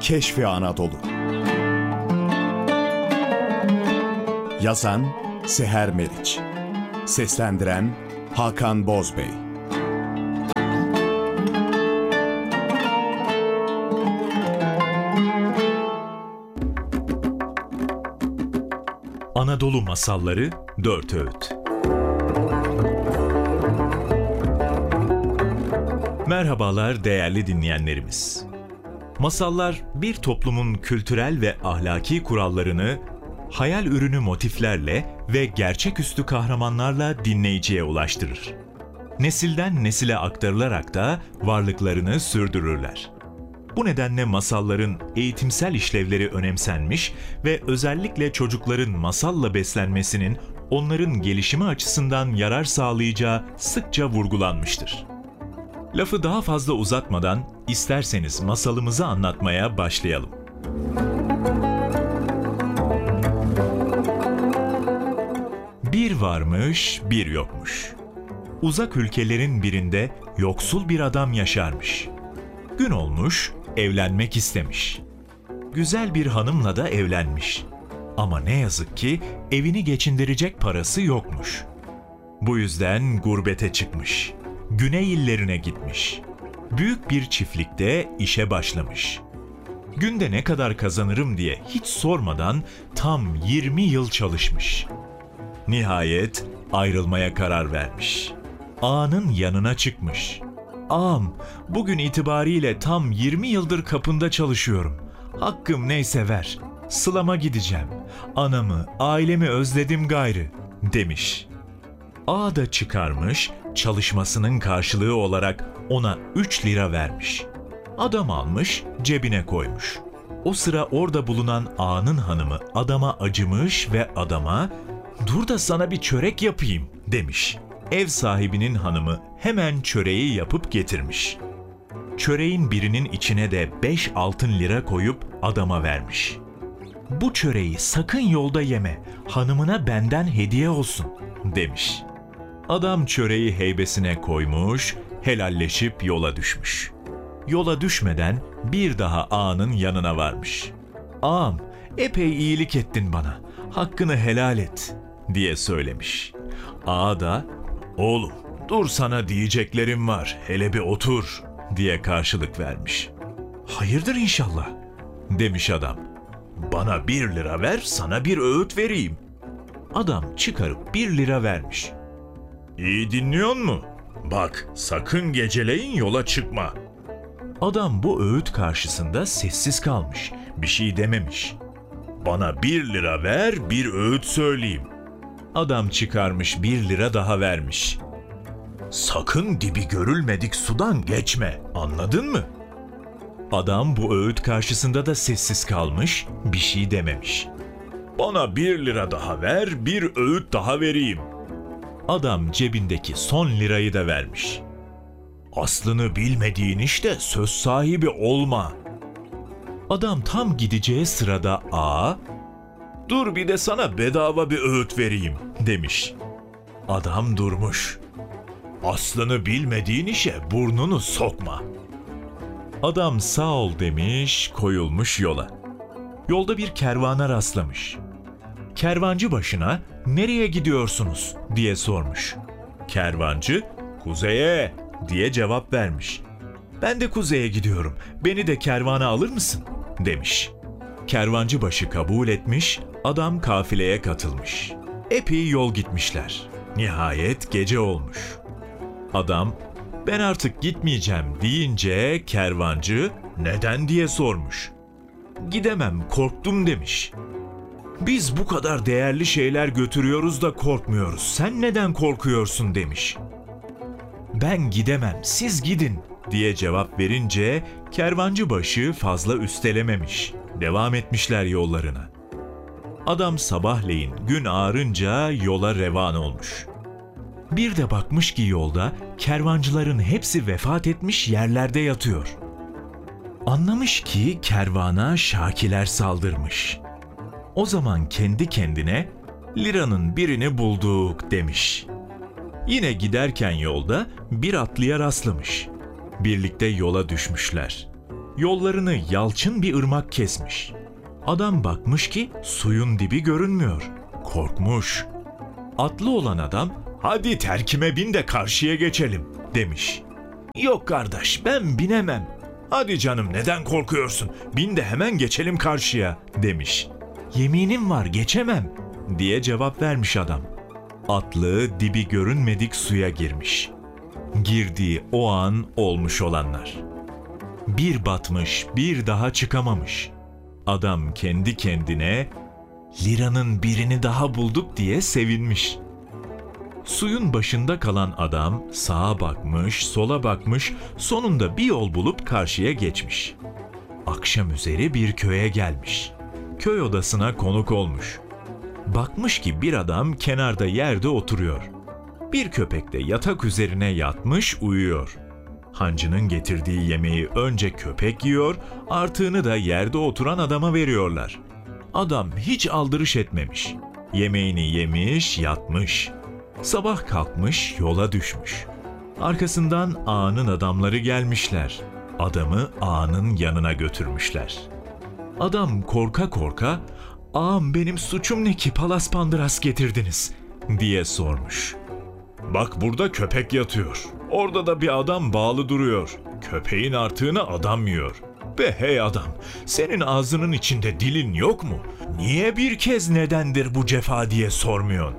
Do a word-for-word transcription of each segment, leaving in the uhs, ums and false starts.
Keşfi Anadolu. Yazan Seher Meriç, seslendiren Hakan Bozbey. Anadolu Masalları dört Öğüt. Merhabalar değerli dinleyenlerimiz. Masallar bir toplumun kültürel ve ahlaki kurallarını hayal ürünü motiflerle ve gerçeküstü kahramanlarla dinleyiciye ulaştırır. Nesilden nesile aktarılarak da varlıklarını sürdürürler. Bu nedenle masalların eğitimsel işlevleri önemsenmiş ve özellikle çocukların masalla beslenmesinin onların gelişimi açısından yarar sağlayacağı sıkça vurgulanmıştır. Lafı daha fazla uzatmadan isterseniz masalımızı anlatmaya başlayalım. Bir varmış, bir yokmuş. Uzak ülkelerin birinde yoksul bir adam yaşarmış. Gün olmuş, evlenmek istemiş. Güzel bir hanımla da evlenmiş. Ama ne yazık ki evini geçindirecek parası yokmuş. Bu yüzden gurbete çıkmış. Güney illerine gitmiş. Büyük bir çiftlikte işe başlamış. Günde ne kadar kazanırım diye hiç sormadan tam yirmi yıl çalışmış. Nihayet ayrılmaya karar vermiş. Ağanın yanına çıkmış. "Ağam, bugün itibariyle tam yirmi yıldır kapında çalışıyorum. Hakkım neyse ver. Sılama gideceğim. Anamı, ailemi özledim gayrı," demiş. Ağa da çıkarmış, çalışmasının karşılığı olarak ona üç lira vermiş. Adam almış, cebine koymuş. O sıra orada bulunan ağanın hanımı adama acımış ve adama "Dur da sana bir çörek yapayım," demiş. Ev sahibinin hanımı hemen çöreği yapıp getirmiş. Çöreğin birinin içine de beş altın lira koyup adama vermiş. "Bu çöreği sakın yolda yeme, hanımına benden hediye olsun," demiş. Adam çöreği heybesine koymuş, helalleşip yola düşmüş. Yola düşmeden bir daha ağanın yanına varmış. "Ağam, epey iyilik ettin bana, hakkını helal et," diye söylemiş. Ağa da "Oğlum, dur sana diyeceklerim var, hele bir otur," diye karşılık vermiş. "Hayırdır inşallah," demiş adam. "Bana bir lira ver, sana bir öğüt vereyim." Adam çıkarıp bir lira vermiş. "İyi dinliyor musun? Bak, sakın geceleyin yola çıkma." Adam bu öğüt karşısında sessiz kalmış, bir şey dememiş. "Bana bir lira ver, bir öğüt söyleyeyim." Adam çıkarmış bir lira daha vermiş. "Sakın dibi görülmedik sudan geçme, anladın mı?" Adam bu öğüt karşısında da sessiz kalmış, bir şey dememiş. "Bana bir lira daha ver, bir öğüt daha vereyim." Adam cebindeki son lirayı da vermiş. "Aslını bilmediğin işte söz sahibi olma." Adam tam gideceği sırada ağa, "Dur bir de sana bedava bir öğüt vereyim," demiş. Adam durmuş. "Aslını bilmediğin işe burnunu sokma." Adam sağ ol demiş, koyulmuş yola. Yolda bir kervana rastlamış. Kervancı başına "Nereye gidiyorsunuz?" diye sormuş. Kervancı "Kuzeye," diye cevap vermiş. "Ben de kuzeye gidiyorum, beni de kervana alır mısın?" demiş. Kervancı başı kabul etmiş, adam kafileye katılmış. Epey yol gitmişler. Nihayet gece olmuş. Adam "Ben artık gitmeyeceğim," deyince kervancı "Neden?" diye sormuş. "Gidemem, korktum," demiş. "Biz bu kadar değerli şeyler götürüyoruz da korkmuyoruz. Sen neden korkuyorsun?" demiş. "Ben gidemem, siz gidin," diye cevap verince kervancı başı fazla üstelememiş. Devam etmişler yollarına. Adam sabahleyin gün ağarınca yola revan olmuş. Bir de bakmış ki yolda kervancıların hepsi vefat etmiş yerlerde yatıyor. Anlamış ki kervana Şakiler saldırmış. O zaman kendi kendine "Liranın birini bulduk," demiş. Yine giderken yolda bir atlıya rastlamış. Birlikte yola düşmüşler. Yollarını yalçın bir ırmak kesmiş. Adam bakmış ki suyun dibi görünmüyor. Korkmuş. Atlı olan adam, "Hadi terkime bin de karşıya geçelim," demiş. "Yok kardeş, ben binemem." "Hadi canım, neden korkuyorsun? Bin de hemen geçelim karşıya," demiş. "Yeminim var, geçemem," diye cevap vermiş adam. Atlı dibi görünmedik suya girmiş. Girdiği o an olmuş olanlar. Bir batmış, bir daha çıkamamış. Adam kendi kendine "Liranın birini daha bulduk," diye sevinmiş. Suyun başında kalan adam sağa bakmış, sola bakmış, sonunda bir yol bulup karşıya geçmiş. Akşam üzeri bir köye gelmiş. Köy odasına konuk olmuş. Bakmış ki bir adam kenarda yerde oturuyor. Bir köpek de yatak üzerine yatmış uyuyor. Hancının getirdiği yemeği önce köpek yiyor, artığını da yerde oturan adama veriyorlar. Adam hiç aldırış etmemiş. Yemeğini yemiş, yatmış. Sabah kalkmış, yola düşmüş. Arkasından ağanın adamları gelmişler. Adamı ağanın yanına götürmüşler. Adam korka korka, "Ağam, benim suçum ne ki palaspandıras getirdiniz?" diye sormuş. "Bak, burada köpek yatıyor. Orada da bir adam bağlı duruyor. Köpeğin artığını adam yiyor. Be hey adam, senin ağzının içinde dilin yok mu? Niye bir kez nedendir bu cefa diye sormuyorsun?"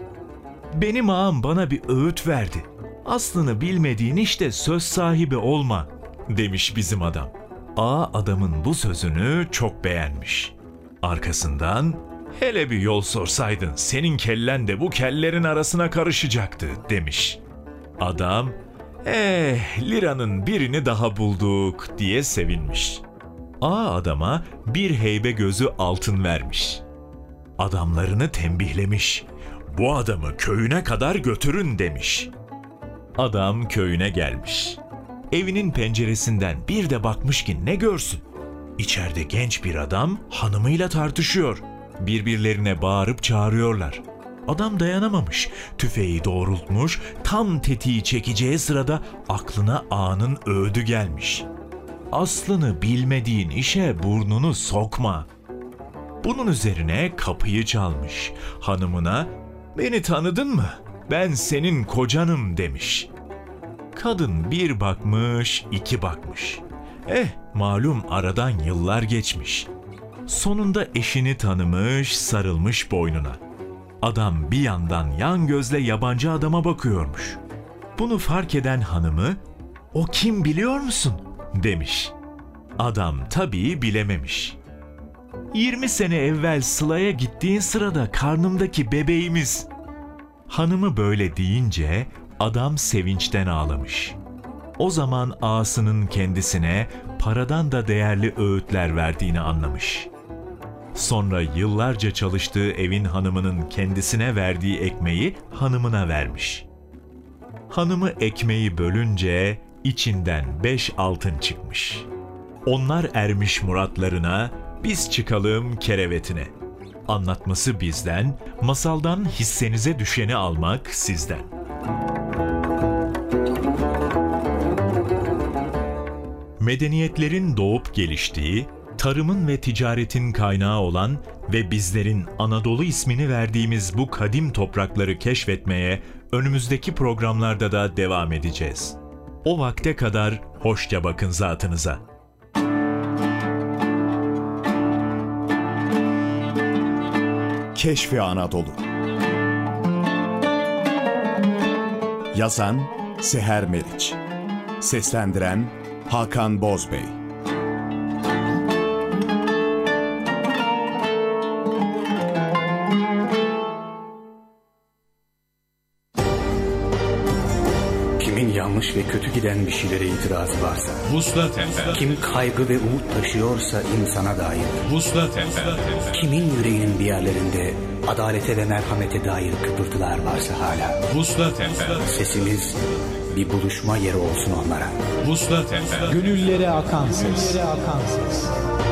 "Benim ağam bana bir öğüt verdi. Aslını bilmediğin işte söz sahibi olma," demiş bizim adam. Ağa adamın bu sözünü çok beğenmiş. Arkasından, "Hele bir yol sorsaydın senin kellen de bu kellerin arasına karışacaktı," demiş. Adam, "Eh, liranın birini daha bulduk," diye sevinmiş. Ağa adama bir heybe gözü altın vermiş. Adamlarını tembihlemiş. "Bu adamı köyüne kadar götürün," demiş. Adam köyüne gelmiş. Evinin penceresinden bir de bakmış ki ne görsün? İçeride genç bir adam hanımıyla tartışıyor. Birbirlerine bağırıp çağırıyorlar. Adam dayanamamış, tüfeği doğrultmuş, tam tetiği çekeceği sırada aklına ağanın öğüdü gelmiş. "Aslını bilmediğin işe burnunu sokma." Bunun üzerine kapıyı çalmış. Hanımına, "Beni tanıdın mı? Ben senin kocanım," demiş. Kadın bir bakmış, iki bakmış. Eh, malum aradan yıllar geçmiş. Sonunda eşini tanımış, sarılmış boynuna. Adam bir yandan yan gözle yabancı adama bakıyormuş. Bunu fark eden hanımı, "O kim biliyor musun?" demiş. Adam tabii bilememiş. "Yirmi sene evvel Sıla'ya gittiğin sırada karnımdaki bebeğimiz." Hanımı böyle deyince adam sevinçten ağlamış. O zaman ağasının kendisine paradan da değerli öğütler verdiğini anlamış. Sonra yıllarca çalıştığı evin hanımının kendisine verdiği ekmeği hanımına vermiş. Hanımı ekmeği bölünce içinden beş altın çıkmış. Onlar ermiş muratlarına, biz çıkalım kerevetine. Anlatması bizden, masaldan hissenize düşeni almak sizden. Medeniyetlerin doğup geliştiği, tarımın ve ticaretin kaynağı olan ve bizlerin Anadolu ismini verdiğimiz bu kadim toprakları keşfetmeye önümüzdeki programlarda da devam edeceğiz. O vakte kadar hoşça bakın zatınıza. Keşfi Anadolu. Yazan Seher Meriç. Seslendiren Hakan Bozbey. Kimin yanlış ve kötü giden bir şeylere itirazı varsa, Vuslat efendim. kim kaygı ve umut taşıyorsa insana dair, Vuslat efendim. kimin yüreğinin bir yerlerinde adalete ve merhamete dair kıpırtılar varsa hala, Vuslat efendim. sesimiz bir buluşma yeri olsun onlara. Vuslat efendim. Gönüllere akan ses. Gönüllere akan ses.